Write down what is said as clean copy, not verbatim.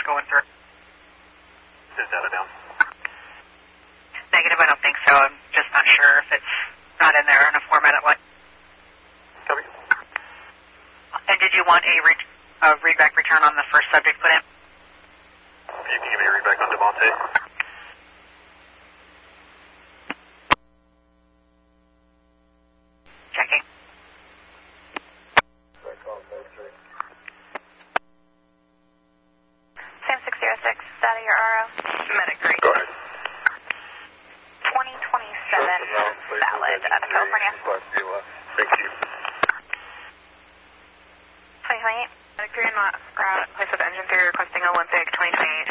going through. Is data down? Negative, I don't think so. I'm just not sure if it's not in there in a format at what. Copy. And did you want a readback return on the first subject put in? You can give me a readback on Devontae. Checking. Sam 606, data your RO. Medic, great. Go ahead. 2027 valid out of California. Thank you. 2028. Medic 3 en route, place of engine 3 requesting 016, 2028.